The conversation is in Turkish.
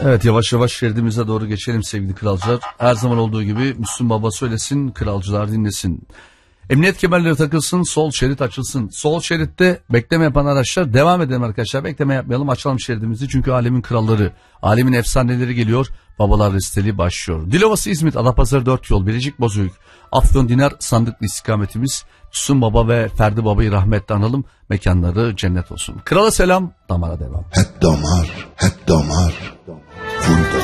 Evet, yavaş yavaş şeridimize doğru geçelim sevgili kralcılar. Her zaman olduğu gibi Müslüm Baba söylesin, kralcılar dinlesin. Emniyet kemerleri takılsın, sol şerit açılsın. Sol şeritte bekleme yapan araçlar devam edelim arkadaşlar. Bekleme yapmayalım, açalım şeridimizi. Çünkü alemin kralları, alemin efsaneleri geliyor. Babalar listeli başlıyor. Dilovası İzmit, Adapazarı 4 yol, Bilecik Bozüyük, Afyon Dinar Sandıklı istikametimiz. Müslüm Baba ve Ferdi Baba'yı rahmetle analım. Mekanları cennet olsun. Krala selam, damara devam. Hep damar, hep damar. Full